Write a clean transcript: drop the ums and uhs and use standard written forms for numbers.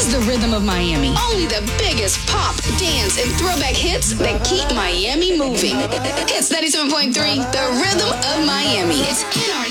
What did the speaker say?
is the Rhythm of Miami. Only the biggest pop, dance, and throwback hits that keep Miami moving. It's 97.3, the Rhythm of Miami. It's in our